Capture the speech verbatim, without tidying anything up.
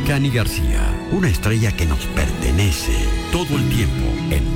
Cani García, una estrella que nos pertenece todo el tiempo en